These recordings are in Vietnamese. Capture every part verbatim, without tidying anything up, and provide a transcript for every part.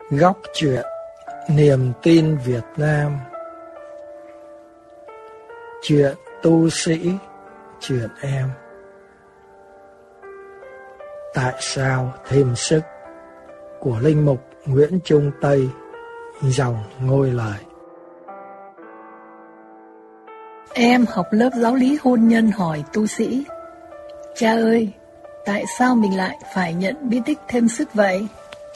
Góc chuyện niềm tin Việt Nam. Chuyện tu sĩ, chuyện em. Tại sao thêm sức của linh mục Nguyễn Trung Tây, dòng ngôi lời. Em học lớp giáo lý hôn nhân hỏi tu sĩ: cha ơi, tại sao mình lại phải nhận bí tích thêm sức vậy?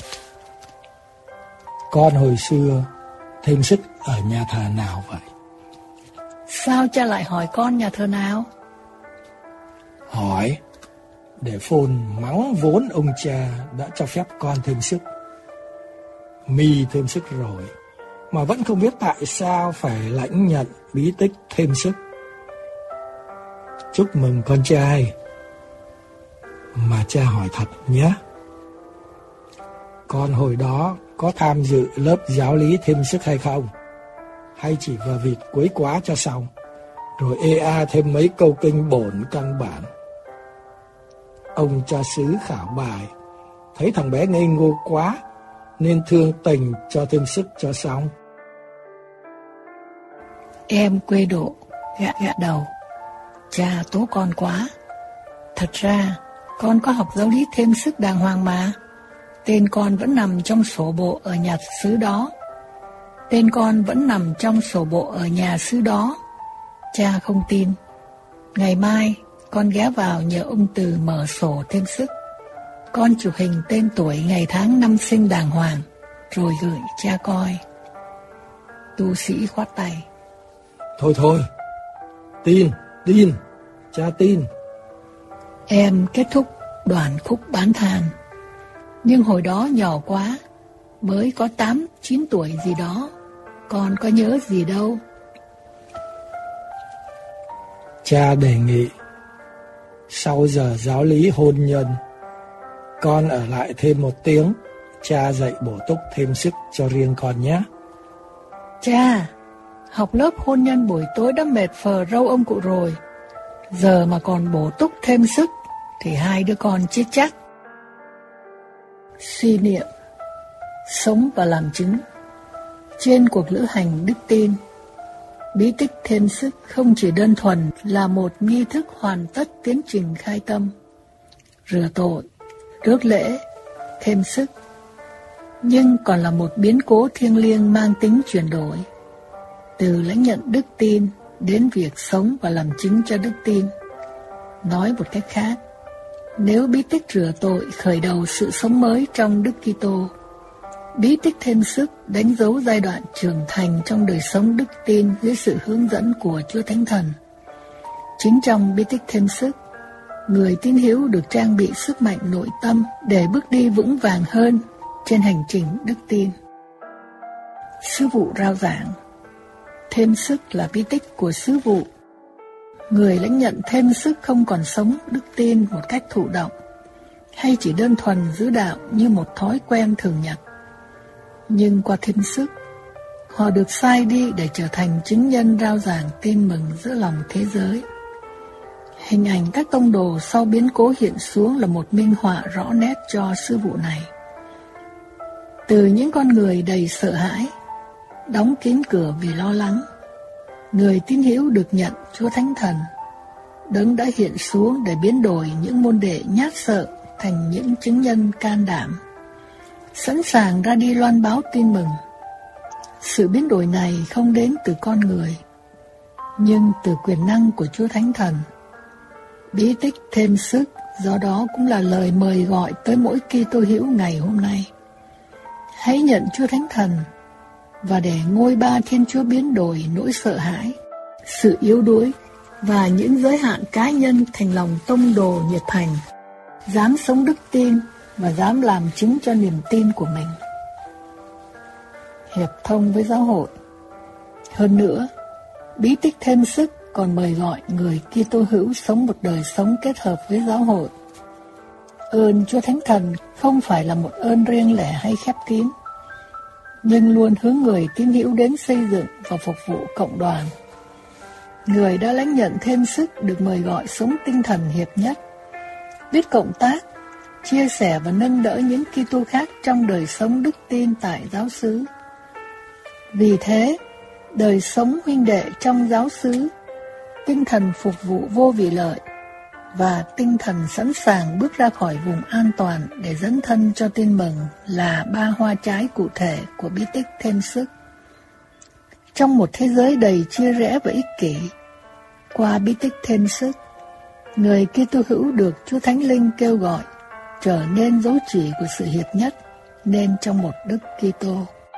Con hồi xưa thêm sức ở nhà thờ nào vậy? Sao cha lại hỏi con nhà thờ nào? Hỏi để phồn mắng vốn ông cha đã cho phép con thêm sức. Mi thêm sức rồi mà vẫn không biết tại sao phải lãnh nhận bí tích thêm sức. Chúc mừng con trai. Mà cha hỏi thật nhé, con hồi đó có tham dự lớp giáo lý thêm sức hay không? Hay chỉ vờ vịt quấy quá cho xong, rồi ê a thêm mấy câu kinh bổn căn bản? Ông cha xứ khảo bài, thấy thằng bé ngây ngô quá, nên thương tình cho thêm sức cho xong. Em quê độ, gạ gạ đầu. Cha tố con quá. Thật ra, con có học giáo lý thêm sức đàng hoàng mà. Tên con vẫn nằm trong sổ bộ ở nhà xứ đó. Tên con vẫn nằm trong sổ bộ ở nhà xứ đó. Cha không tin. Ngày mai, con ghé vào nhờ ông Từ mở sổ thêm sức. Con chụp hình tên tuổi ngày tháng năm sinh đàng hoàng, rồi gửi cha coi. Tu sĩ khoát tay. Thôi thôi, tin, tin, cha tin. Em kết thúc đoạn khúc bán than. Nhưng hồi đó nhỏ quá, mới có tám, chín tuổi gì đó, con có nhớ gì đâu. Cha đề nghị sau giờ giáo lý hôn nhân, con ở lại thêm một tiếng, cha dạy bổ túc thêm sức cho riêng con nhé. Cha, học lớp hôn nhân buổi tối đã mệt phờ râu ông cụ rồi, giờ mà còn bổ túc thêm sức thì hai đứa con chết chắc. Suy niệm, sống và làm chứng. Trên cuộc lữ hành đức tin, bí tích thêm sức không chỉ đơn thuần là một nghi thức hoàn tất tiến trình khai tâm, rửa tội, rước lễ, thêm sức, nhưng còn là một biến cố thiêng liêng mang tính chuyển đổi, từ lãnh nhận đức tin đến việc sống và làm chứng cho đức tin. Nói một cách khác, nếu bí tích rửa tội khởi đầu sự sống mới trong Đức Kitô, bí tích thêm sức đánh dấu giai đoạn trưởng thành trong đời sống đức tin dưới sự hướng dẫn của Chúa Thánh Thần. Chính trong bí tích thêm sức, người tín hữu được trang bị sức mạnh nội tâm để bước đi vững vàng hơn trên hành trình đức tin. Sứ vụ rao giảng. Thêm sức là bí tích của sứ vụ. Người lãnh nhận thêm sức không còn sống đức tin một cách thụ động, hay chỉ đơn thuần giữ đạo như một thói quen thường nhật. Nhưng qua thêm sức, họ được sai đi để trở thành chứng nhân rao giảng tin mừng giữa lòng thế giới. Hình ảnh các tông đồ sau biến cố hiện xuống là một minh họa rõ nét cho sứ vụ này. Từ những con người đầy sợ hãi, đóng kín cửa vì lo lắng, người tín hữu được nhận Chúa Thánh Thần, Đấng đã hiện xuống để biến đổi những môn đệ nhát sợ thành những chứng nhân can đảm, sẵn sàng ra đi loan báo tin mừng. Sự biến đổi này không đến từ con người, nhưng từ quyền năng của Chúa Thánh Thần. Bí tích thêm sức do đó cũng là lời mời gọi tới mỗi Kitô hữu ngày hôm nay. Hãy nhận Chúa Thánh Thần, và để ngôi ba Thiên Chúa biến đổi nỗi sợ hãi, sự yếu đuối và những giới hạn cá nhân thành lòng tông đồ nhiệt thành, dám sống đức tin và dám làm chứng cho niềm tin của mình. Hiệp thông với giáo hội. Hơn nữa, bí tích thêm sức còn mời gọi người Kitô hữu sống một đời sống kết hợp với giáo hội. Ơn Chúa Thánh Thần không phải là một ơn riêng lẻ hay khép kín, nhưng luôn hướng người tín hữu đến xây dựng và phục vụ cộng đoàn. Người đã lãnh nhận thêm sức được mời gọi sống tinh thần hiệp nhất, biết cộng tác, chia sẻ và nâng đỡ những Kitô khác trong đời sống đức tin tại giáo xứ. Vì thế, đời sống huynh đệ trong giáo xứ, tinh thần phục vụ vô vị lợi và tinh thần sẵn sàng bước ra khỏi vùng an toàn để dấn thân cho tin mừng là ba hoa trái cụ thể của bí tích thêm sức. Trong một thế giới đầy chia rẽ và ích kỷ, qua bí tích thêm sức, người Kitô hữu được Chúa Thánh Linh kêu gọi trở nên dấu chỉ của sự hiệp nhất nên trong một Đức Kitô.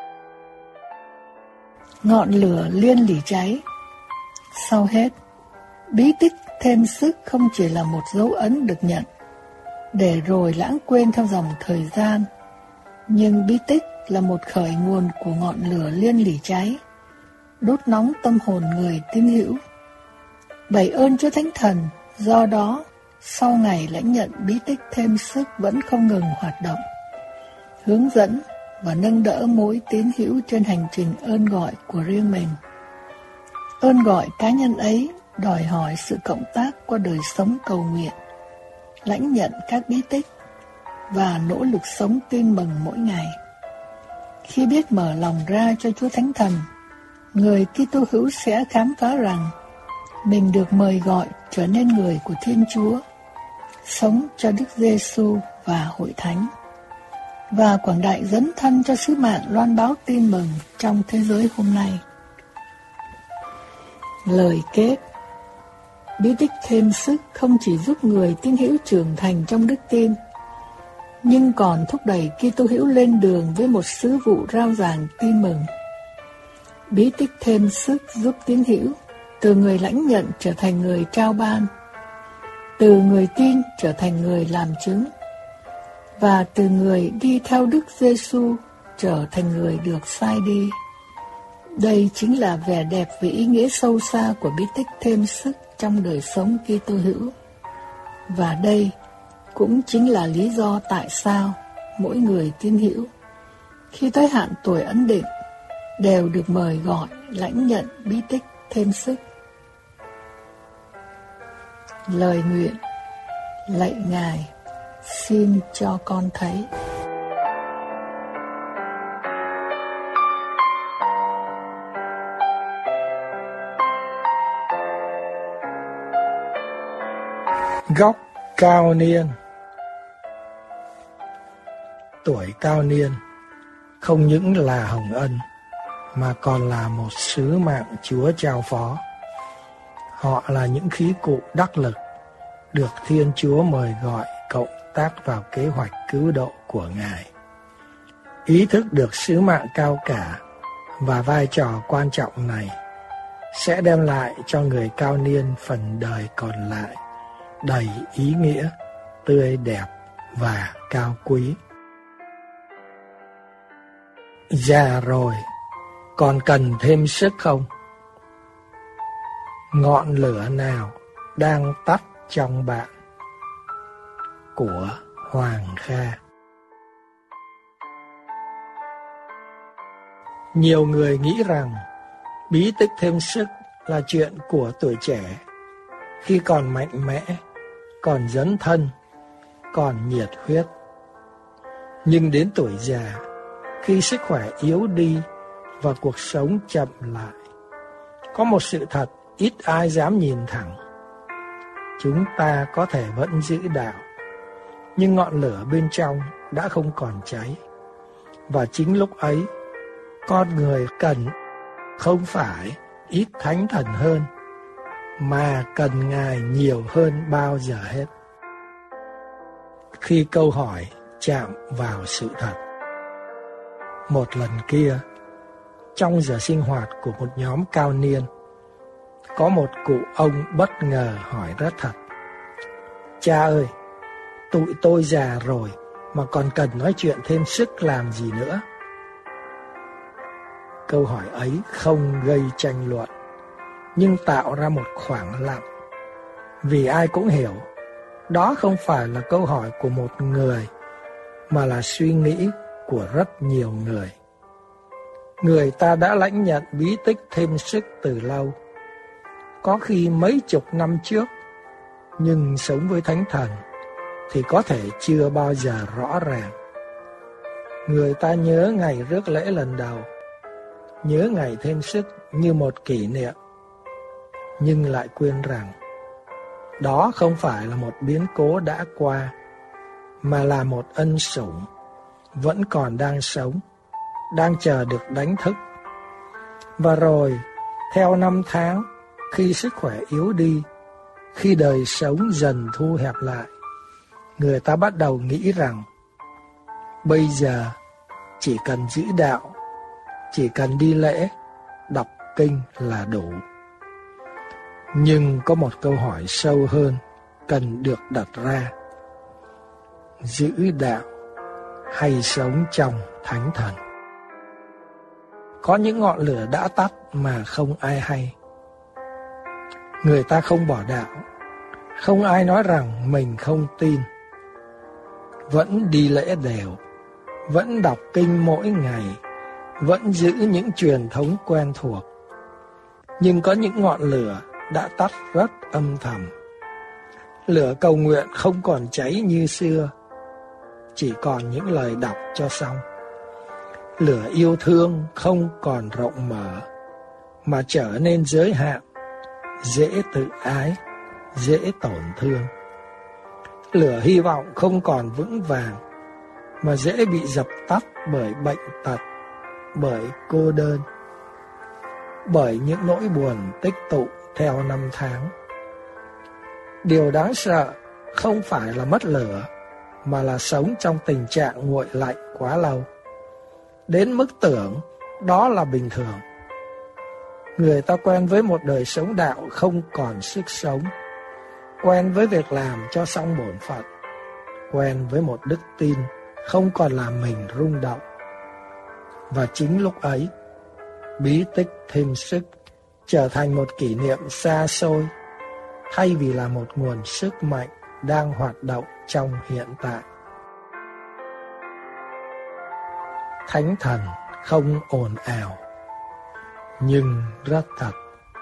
Ngọn lửa liên lỉ cháy. Sau hết, bí tích thêm sức không chỉ là một dấu ấn được nhận, để rồi lãng quên theo dòng thời gian, nhưng bí tích là một khởi nguồn của ngọn lửa liên lỉ cháy, đốt nóng tâm hồn người tín hữu. Bày ơn Chúa Thánh Thần, do đó, sau ngày lãnh nhận bí tích thêm sức vẫn không ngừng hoạt động, hướng dẫn và nâng đỡ mỗi tín hữu trên hành trình ơn gọi của riêng mình. Ơn gọi cá nhân ấy đòi hỏi sự cộng tác qua đời sống cầu nguyện, lãnh nhận các bí tích và nỗ lực sống tin mừng mỗi ngày. Khi biết mở lòng ra cho Chúa Thánh Thần, người Kitô hữu sẽ khám phá rằng mình được mời gọi trở nên người của Thiên Chúa, sống cho Đức Giêsu và Hội Thánh, và quảng đại dấn thân cho sứ mạng loan báo tin mừng trong thế giới hôm nay. Lời kết. Bí tích thêm sức không chỉ giúp người tín hữu trưởng thành trong đức tin, nhưng còn thúc đẩy Kitô hữu lên đường với một sứ vụ rao giảng tin mừng. Bí tích thêm sức giúp tín hữu từ người lãnh nhận trở thành người trao ban, từ người tin trở thành người làm chứng, và từ người đi theo Đức Giêsu trở thành người được sai đi. Đây chính là vẻ đẹp và ý nghĩa sâu xa của bí tích thêm sức trong đời sống Kitô hữu. Và đây cũng chính là lý do tại sao mỗi người tín hữu khi tới hạn tuổi ấn định đều được mời gọi lãnh nhận bí tích thêm sức. Lời nguyện. Lạy Ngài, xin cho con thấy. Góc cao niên. Tuổi cao niên không những là hồng ân mà còn là một sứ mạng Chúa trao phó. Họ là những khí cụ đắc lực được Thiên Chúa mời gọi cộng tác vào kế hoạch cứu độ của Ngài. Ý thức được sứ mạng cao cả và vai trò quan trọng này sẽ đem lại cho người cao niên phần đời còn lại đầy ý nghĩa, tươi đẹp và cao quý. Già rồi, còn cần thêm sức không? Ngọn lửa nào đang tắt trong bạn? Của Hoàng Kha. Nhiều người nghĩ rằng bí tích thêm sức là chuyện của tuổi trẻ, khi còn mạnh mẽ, còn dấn thân, còn nhiệt huyết. Nhưng đến tuổi già, khi sức khỏe yếu đi và cuộc sống chậm lại, có một sự thật ít ai dám nhìn thẳng. Chúng ta có thể vẫn giữ đạo, nhưng ngọn lửa bên trong đã không còn cháy. Và chính lúc ấy, con người cần không phải ít thánh thần hơn, mà cần Ngài nhiều hơn bao giờ hết. Khi câu hỏi chạm vào sự thật. Một lần kia, trong giờ sinh hoạt của một nhóm cao niên, có một cụ ông bất ngờ hỏi rất thật: Cha ơi, tụi tôi già rồi mà còn cần nói chuyện thêm sức làm gì nữa? Câu hỏi ấy không gây tranh luận, nhưng tạo ra một khoảng lặng, vì ai cũng hiểu đó không phải là câu hỏi của một người, mà là suy nghĩ của rất nhiều người. Người ta đã lãnh nhận bí tích thêm sức từ lâu, có khi mấy chục năm trước, nhưng sống với Thánh Thần, thì có thể chưa bao giờ rõ ràng. Người ta nhớ ngày rước lễ lần đầu, nhớ ngày thêm sức như một kỷ niệm, nhưng lại quên rằng đó không phải là một biến cố đã qua, mà là một ân sủng vẫn còn đang sống, đang chờ được đánh thức. Và rồi, theo năm tháng, khi sức khỏe yếu đi, khi đời sống dần thu hẹp lại, người ta bắt đầu nghĩ rằng bây giờ chỉ cần giữ đạo, chỉ cần đi lễ, đọc kinh là đủ. Nhưng có một câu hỏi sâu hơn cần được đặt ra: giữ đạo hay sống trong thánh thần? Có những ngọn lửa đã tắt mà không ai hay. Người ta không bỏ đạo, không ai nói rằng mình không tin. Vẫn đi lễ đều, vẫn đọc kinh mỗi ngày, vẫn giữ những truyền thống quen thuộc. Nhưng có những ngọn lửa đã tắt rất âm thầm. Lửa cầu nguyện không còn cháy như xưa, chỉ còn những lời đọc cho xong. Lửa yêu thương không còn rộng mở, mà trở nên giới hạn, dễ tự ái, dễ tổn thương. Lửa hy vọng không còn vững vàng, mà dễ bị dập tắt bởi bệnh tật, bởi cô đơn, bởi những nỗi buồn tích tụ theo năm tháng. Điều đáng sợ không phải là mất lửa, mà là sống trong tình trạng nguội lạnh quá lâu, đến mức tưởng đó là bình thường. Người ta quen với một đời sống đạo không còn sức sống, quen với việc làm cho xong bổn phận, quen với một đức tin không còn làm mình rung động. Và chính lúc ấy, bí tích thêm sức trở thành một kỷ niệm xa xôi, thay vì là một nguồn sức mạnh đang hoạt động trong hiện tại. Thánh thần không ồn ào, nhưng rất thật.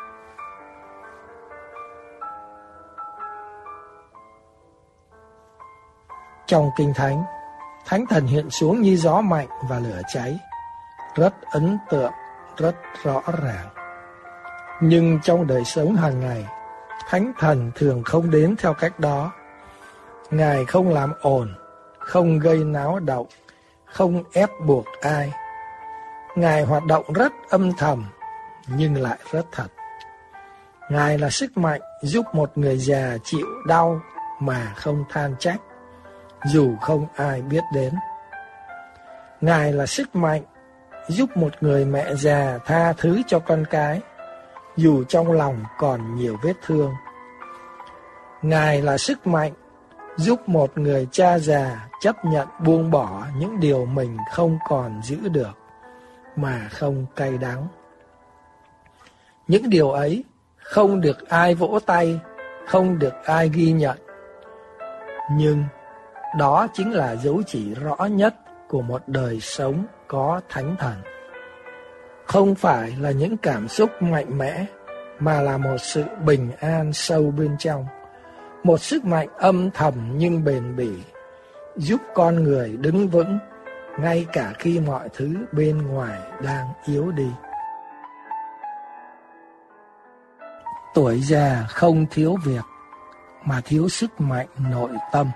Trong Kinh Thánh, Thánh thần hiện xuống như gió mạnh và lửa cháy, rất ấn tượng, rất rõ ràng. Nhưng trong đời sống hàng ngày, Thánh thần thường không đến theo cách đó. Ngài không làm ồn, không gây náo động, không ép buộc ai. Ngài hoạt động rất âm thầm, nhưng lại rất thật. Ngài là sức mạnh giúp một người già chịu đau mà không than trách, dù không ai biết đến. Ngài là sức mạnh giúp một người mẹ già tha thứ cho con cái, dù trong lòng còn nhiều vết thương. Ngài là sức mạnh giúp một người cha già chấp nhận buông bỏ những điều mình không còn giữ được, mà không cay đắng. Những điều ấy không được ai vỗ tay, không được ai ghi nhận. Nhưng đó chính là dấu chỉ rõ nhất của một đời sống có Thánh thần. Không phải là những cảm xúc mạnh mẽ, mà là một sự bình an sâu bên trong, một sức mạnh âm thầm nhưng bền bỉ, giúp con người đứng vững ngay cả khi mọi thứ bên ngoài đang yếu đi. Tuổi già không thiếu việc, mà thiếu sức mạnh nội tâm.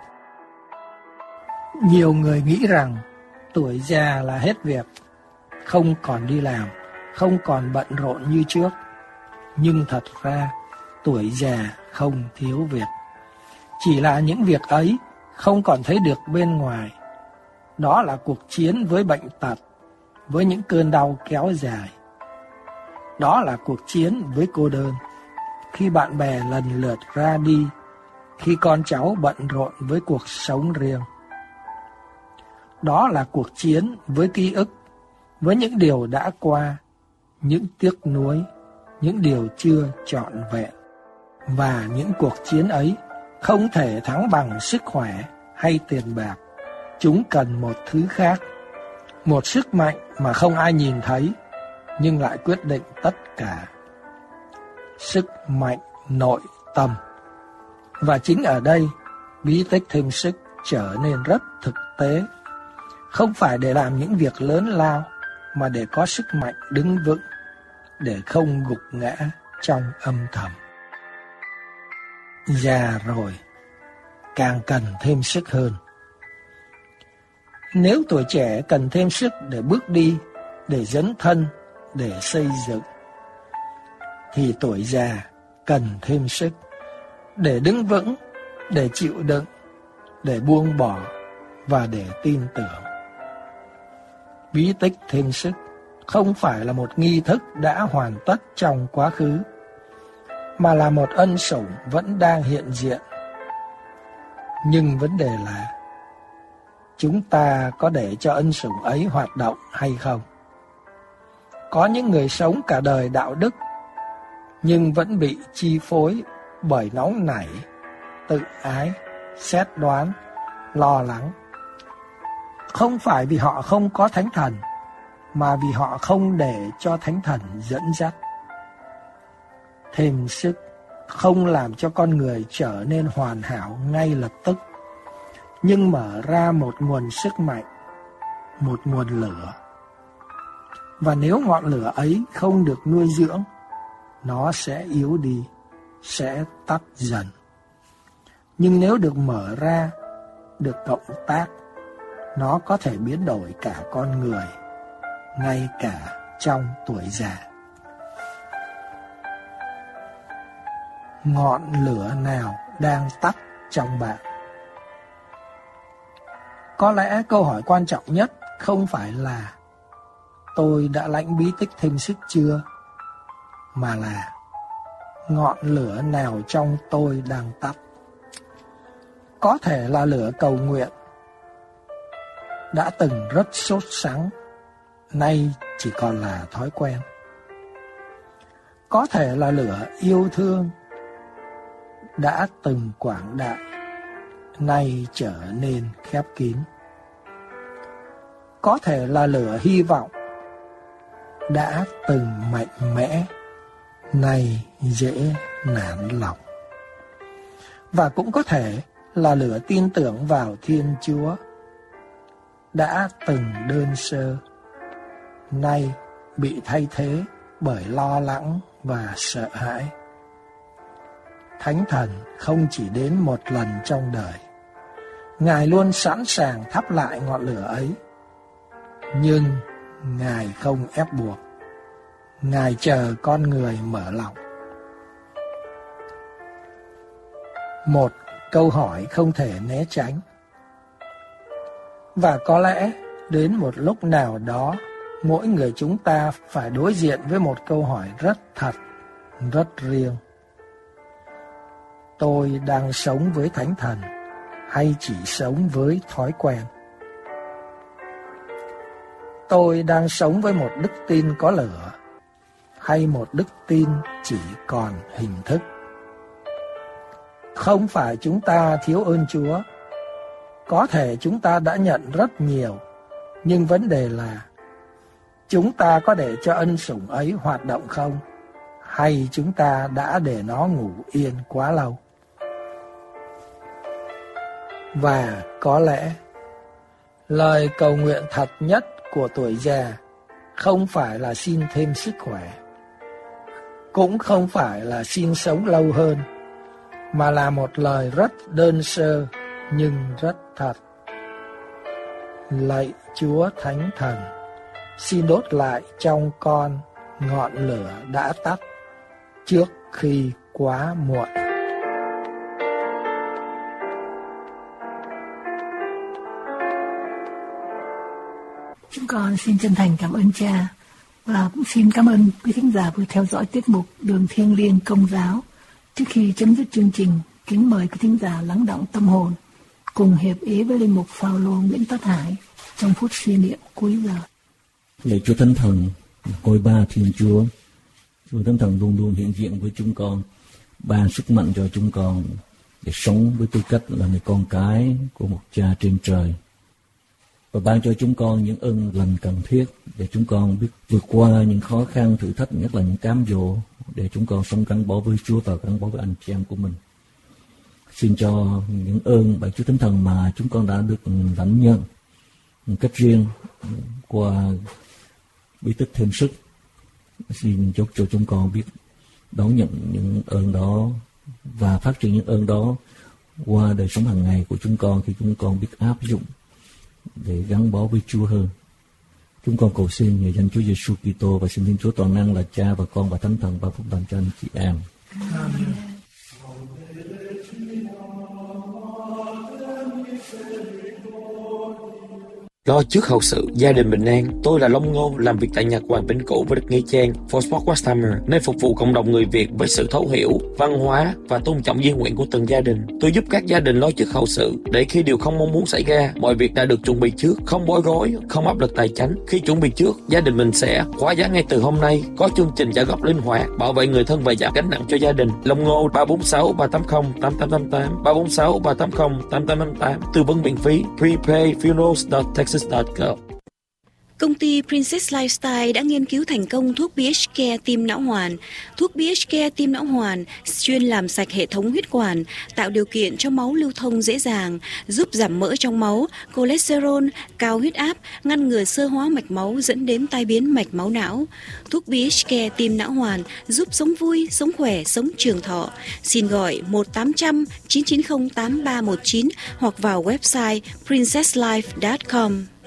Nhiều người nghĩ rằng tuổi già là hết việc, không còn đi làm, không còn bận rộn như trước. Nhưng thật ra, tuổi già không thiếu việc. Chỉ là những việc ấy không còn thấy được bên ngoài. Đó là cuộc chiến với bệnh tật, với những cơn đau kéo dài. Đó là cuộc chiến với cô đơn, khi bạn bè lần lượt ra đi, khi con cháu bận rộn với cuộc sống riêng. Đó là cuộc chiến với ký ức, với những điều đã qua, những tiếc nuối, những điều chưa trọn vẹn. Và những cuộc chiến ấy không thể thắng bằng sức khỏe hay tiền bạc. Chúng cần một thứ khác, một sức mạnh mà không ai nhìn thấy, nhưng lại quyết định tất cả. Sức mạnh nội tâm. Và chính ở đây, bí tích thêm sức trở nên rất thực tế, không phải để làm những việc lớn lao, mà để có sức mạnh đứng vững, để không gục ngã trong âm thầm. Già rồi, càng cần thêm sức hơn. Nếu tuổi trẻ cần thêm sức để bước đi, để dấn thân, để xây dựng, thì tuổi già cần thêm sức để đứng vững, để chịu đựng, để buông bỏ và để tin tưởng. Bí tích thêm sức không phải là một nghi thức đã hoàn tất trong quá khứ, mà là một ân sủng vẫn đang hiện diện. Nhưng vấn đề là chúng ta có để cho ân sủng ấy hoạt động hay không? Có những người sống cả đời đạo đức nhưng vẫn bị chi phối bởi nóng nảy, tự ái, xét đoán, lo lắng. Không phải vì họ không có Thánh Thần, mà vì họ không để cho Thánh Thần dẫn dắt. Thêm sức không làm cho con người trở nên hoàn hảo ngay lập tức, nhưng mở ra một nguồn sức mạnh, một nguồn lửa. Và nếu ngọn lửa ấy không được nuôi dưỡng, nó sẽ yếu đi, sẽ tắt dần. Nhưng nếu được mở ra, được cộng tác, nó có thể biến đổi cả con người, ngay cả trong tuổi già. Ngọn lửa nào đang tắt trong bạn? Có lẽ câu hỏi quan trọng nhất không phải là tôi đã lãnh bí tích thêm sức chưa, mà là ngọn lửa nào trong tôi đang tắt. Có thể là lửa cầu nguyện, đã từng rất sốt sắng, nay chỉ còn là thói quen. Có thể là lửa yêu thương, đã từng quảng đại, nay trở nên khép kín. Có thể là lửa hy vọng, đã từng mạnh mẽ, nay dễ nản lòng. Và cũng có thể là lửa tin tưởng vào Thiên Chúa, đã từng đơn sơ, nay bị thay thế bởi lo lắng và sợ hãi. Thánh Thần không chỉ đến một lần trong đời, Ngài luôn sẵn sàng thắp lại ngọn lửa ấy. Nhưng Ngài không ép buộc, Ngài chờ con người mở lòng. Một câu hỏi không thể né tránh. Và có lẽ đến một lúc nào đó, mỗi người chúng ta phải đối diện với một câu hỏi rất thật, rất riêng. Tôi đang sống với Thánh Thần hay chỉ sống với thói quen? Tôi đang sống với một đức tin có lửa hay một đức tin chỉ còn hình thức? Không phải chúng ta thiếu ơn Chúa. Có thể chúng ta đã nhận rất nhiều, nhưng vấn đề là chúng ta có để cho ân sủng ấy hoạt động không? Hay chúng ta đã để nó ngủ yên quá lâu? Và có lẽ lời cầu nguyện thật nhất của tuổi già không phải là xin thêm sức khỏe, cũng không phải là xin sống lâu hơn, mà là một lời rất đơn sơ nhưng rất thật. Lạy Chúa Thánh Thần, xin đốt lại trong con ngọn lửa đã tắt trước khi quá muộn. Chúng con xin chân thành cảm ơn Cha, và cũng xin cảm ơn quý thính giả vừa theo dõi tiết mục Đường Thiêng Liêng Công giáo. Trước khi chấm dứt chương trình, kính mời quý thính giả lắng đọng tâm hồn, cùng hiệp ý với linh mục Phao-lô Nguyễn Tất Hải trong phút suy niệm cuối giờ. Lạy Chúa Thánh Thần, ngôi Ba Thiên Chúa, Chúa Thánh Thần luôn luôn hiện diện với chúng con, ban sức mạnh cho chúng con để sống với tư cách là người con cái của một Cha trên trời, và ban cho chúng con những ơn lành cần thiết để chúng con biết vượt qua những khó khăn, thử thách, nhất là những cám dỗ, để chúng con sống gắn bó với Chúa và gắn bó với anh chị em của mình. xin cho những ơn Bảy Chúa Thánh Thần mà chúng con đã được lãnh nhận một cách riêng qua bí tích thêm sức. Xin chúc cho chúng con biết đón nhận những ơn đó và phát triển những ơn đó qua đời sống hàng ngày của chúng con, khi chúng con biết áp dụng để gắn bó với Chúa hơn. Chúng con cầu xin nhờ danh Chúa Giêsu Kitô và xin Thiên Chúa Toàn Năng là Cha và Con và Thánh Thần ban phúc lành cho anh chị em. Amen. Lo trước hậu sự, gia đình bình an. Tôi là Long Ngô, làm việc tại Nhật Hoàng Bỉnh Cũ với đất Nghĩa Trang, For Sport West Hammer, nơi phục vụ cộng đồng người Việt với sự thấu hiểu, văn hóa và tôn trọng di nguyện của từng gia đình. Tôi giúp các gia đình lo trước hậu sự, để khi điều không mong muốn xảy ra, mọi việc đã được chuẩn bị trước, không bối rối, không áp lực tài chính. Khi chuẩn bị trước, gia đình mình sẽ khóa giá ngay từ hôm nay, có chương trình trả góp linh hoạt, bảo vệ người thân và giảm gánh nặng cho gia đình. Long Ngô ba bốn sáu ba tám không tám tám tám tám, ba bốn sáu ba tám không tám tám tám tám, tư vấn miễn phí. Prepay funerals dot texas dot gov. Công ty Princess Lifestyle đã nghiên cứu thành công thuốc pê hát Care tim não hoàn. Thuốc pê hát Care tim não hoàn chuyên làm sạch hệ thống huyết quản, tạo điều kiện cho máu lưu thông dễ dàng, giúp giảm mỡ trong máu, cholesterol, cao huyết áp, ngăn ngừa xơ hóa mạch máu dẫn đến tai biến mạch máu não. Thuốc pê hát Care tim não hoàn giúp sống vui, sống khỏe, sống trường thọ. Xin gọi một tám không không chín chín không tám ba một chín hoặc vào website princess life dot com.